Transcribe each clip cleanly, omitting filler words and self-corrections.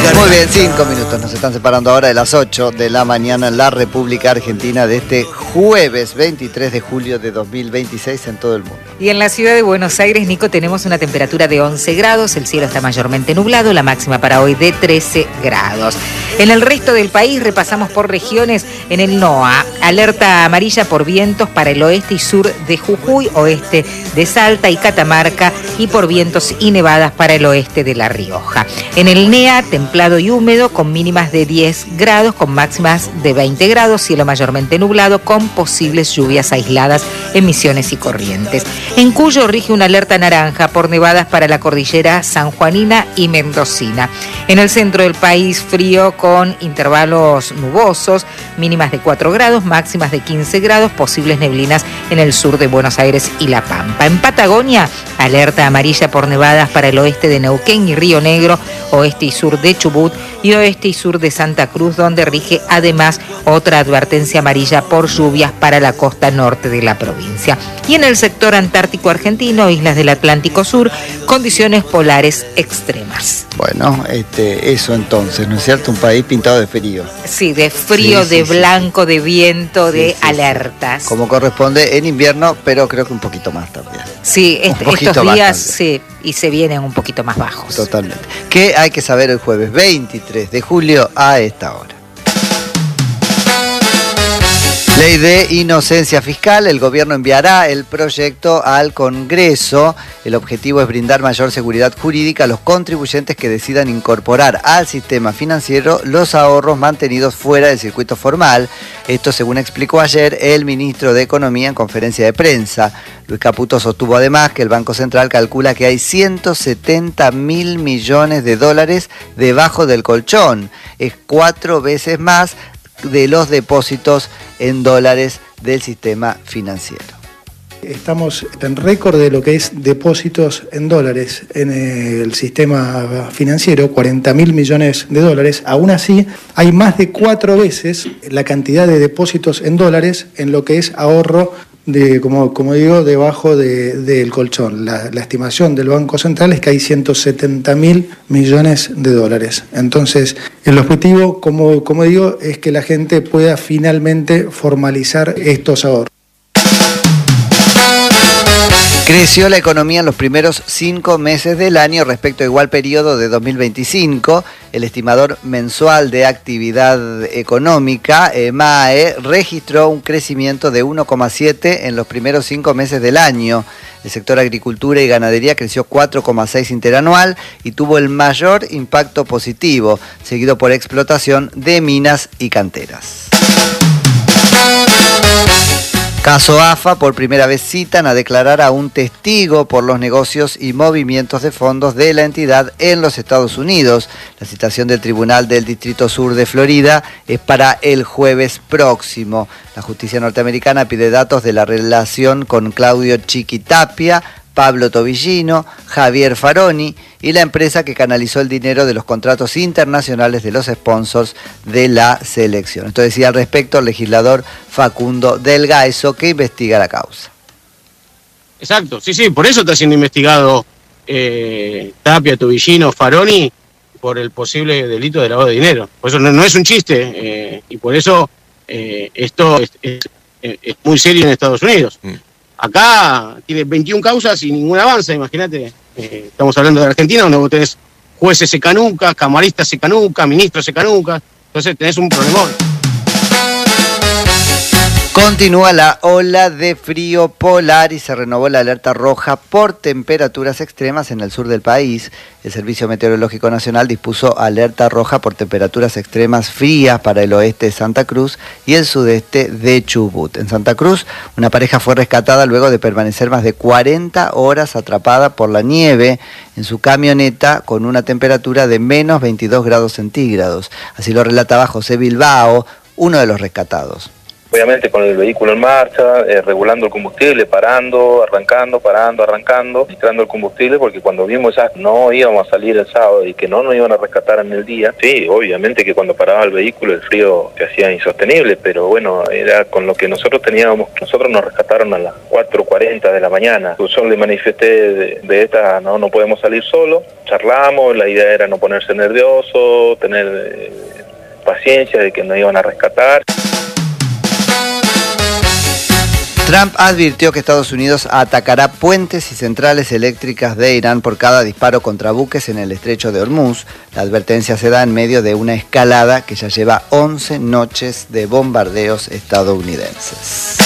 Muy bien, 5 minutos nos están separando ahora de las 8 de la mañana en la República Argentina de este jueves 23 de julio de 2026 en todo el mundo. Y en la ciudad de Buenos Aires, Nico, tenemos una temperatura de 11 grados, el cielo está mayormente nublado, la máxima para hoy de 13 grados. En el resto del país repasamos por regiones. En el NOA, alerta amarilla por vientos para el oeste y sur de Jujuy, oeste de Salta y Catamarca, y por vientos y nevadas para el oeste de La Rioja. En el NEA, templado y húmedo con mínimas de 10 grados, con máximas de 20 grados, cielo mayormente nublado con posibles lluvias aisladas en Misiones y Corrientes. En Cuyo rige una alerta naranja por nevadas para la cordillera sanjuanina y mendocina. En el centro del país, frío con intervalos nubosos, mínimas de 4 grados, máximas de 15 grados, posibles neblinas en el sur de Buenos Aires y La Pampa. En Patagonia, alerta amarilla por nevadas para el oeste de Neuquén y Río Negro, oeste y sur de Chubut y oeste y sur de Santa Cruz, donde rige además otra advertencia amarilla por lluvias para la costa norte de la provincia. Y en el sector antártico argentino, islas del Atlántico Sur, condiciones polares extremas. Bueno, eso entonces, ¿no es cierto? Un país pintado de frío. Sí, de frío, sí, de sí, blanco, sí. De viento, Sí, de sí, alertas. sí. Como corresponde en invierno, pero creo que un poquito más también. Sí, estos más días también. sí, y se vienen un poquito más bajos. Totalmente. ¿Qué hay que saber el jueves 23 de julio a esta hora? Ley de inocencia fiscal. El gobierno enviará el proyecto al Congreso. El objetivo es brindar mayor seguridad jurídica a los contribuyentes que decidan incorporar al sistema financiero los ahorros mantenidos fuera del circuito formal. Esto según explicó ayer el ministro de Economía en conferencia de prensa. Luis Caputo sostuvo además que el Banco Central calcula que hay 170.000 millones de dólares debajo del colchón. Es 4 veces más de los depósitos en dólares del sistema financiero. Estamos en récord de lo que es depósitos en dólares en el sistema financiero, 40.000 millones de dólares. Aún así, hay más de 4 veces la cantidad de depósitos en dólares en lo que es ahorro como digo, debajo del colchón. La estimación del Banco Central es que hay 170.000 millones de dólares. Entonces, el objetivo, como digo, es que la gente pueda finalmente formalizar estos ahorros. Creció la economía en los primeros 5 meses del año respecto a igual periodo de 2025. El estimador mensual de actividad económica, MAE, registró un crecimiento de 1,7 en los primeros 5 meses del año. El sector agricultura y ganadería creció 4,6 interanual y tuvo el mayor impacto positivo, seguido por explotación de minas y canteras. Caso AFA, por primera vez citan a declarar a un testigo por los negocios y movimientos de fondos de la entidad en los Estados Unidos. La citación del Tribunal del Distrito Sur de Florida es para el jueves próximo. La justicia norteamericana pide datos de la relación con Claudio Chiquitapia, Pablo Tobillino, Javier Faroni y la empresa que canalizó el dinero de los contratos internacionales de los sponsors de la selección. Esto decía al respecto el legislador Facundo Del Gaeso, que investiga la causa. Exacto, sí, por eso está siendo investigado Tapia, Tobillino, Faroni, por el posible delito de lavado de dinero. Por eso no es un chiste, y por eso esto es muy serio en Estados Unidos. Acá tiene 21 causas y ningún avance, imagínate. Estamos hablando de Argentina, donde vos tenés jueces secanucas, camaristas secanucas, ministros secanucas, entonces tenés un problemón. Continúa la ola de frío polar y se renovó la alerta roja por temperaturas extremas en el sur del país. El Servicio Meteorológico Nacional dispuso alerta roja por temperaturas extremas frías para el oeste de Santa Cruz y el sudeste de Chubut. En Santa Cruz, una pareja fue rescatada luego de permanecer más de 40 horas atrapada por la nieve en su camioneta con una temperatura de menos 22 grados centígrados. Así lo relataba José Bilbao, uno de los rescatados. obviamente con el vehículo en marcha, regulando el combustible, parando, arrancando, registrando el combustible, porque cuando vimos ya no íbamos a salir el sábado y que no nos iban a rescatar en el día, sí, obviamente que cuando paraba el vehículo el frío se hacía insostenible, pero bueno, era con lo que nosotros teníamos. Nosotros nos rescataron a las 4:40 de la mañana. Yo le manifesté de esta, no podemos salir solo, charlamos, la idea era no ponerse nervioso, tener paciencia de que nos iban a rescatar. Trump advirtió que Estados Unidos atacará puentes y centrales eléctricas de Irán por cada disparo contra buques en el estrecho de Hormuz. La advertencia se da en medio de una escalada que ya lleva 11 noches de bombardeos estadounidenses.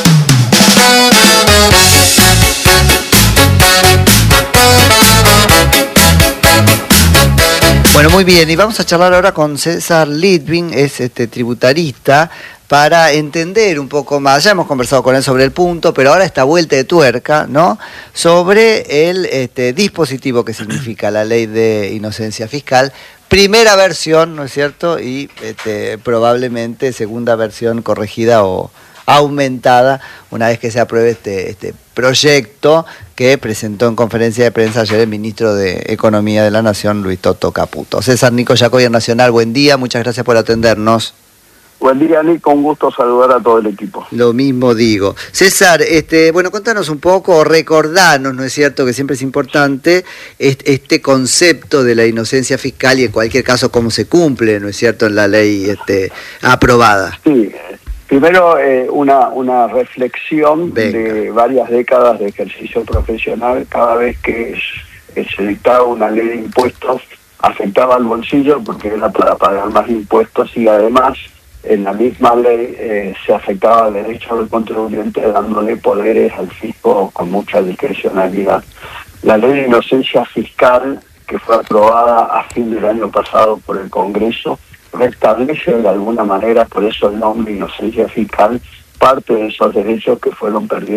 Bueno, muy bien, y vamos a charlar ahora con César Litvin, es tributarista, para entender un poco más. Ya hemos conversado con él sobre el punto, pero ahora esta vuelta de tuerca, ¿no?, sobre el dispositivo que significa la ley de inocencia fiscal. Primera versión, ¿no es cierto? Y probablemente segunda versión corregida o aumentada una vez que se apruebe este proyecto que presentó en conferencia de prensa ayer el ministro de Economía de la Nación, Luis Toto Caputo. César, Nico Yacoy en Nacional, buen día, muchas gracias por atendernos. Buen día, Nico, un gusto saludar a todo el equipo. Lo mismo digo. César, bueno, contanos un poco, recordanos, ¿no es cierto?, que siempre es importante este concepto de la inocencia fiscal y en cualquier caso cómo se cumple, ¿no es cierto?, en la ley aprobada. Sí, primero una reflexión de varias décadas de ejercicio profesional. Cada vez que se dictaba una ley de impuestos afectaba al bolsillo porque era para pagar más impuestos, y además en la misma ley se afectaba el derecho del contribuyente dándole poderes al fisco con mucha discrecionalidad. La ley de inocencia fiscal, que fue aprobada a fin del año pasado por el Congreso, restablece de alguna manera, por eso el nombre inocencia fiscal, parte de esos derechos que fueron perdidos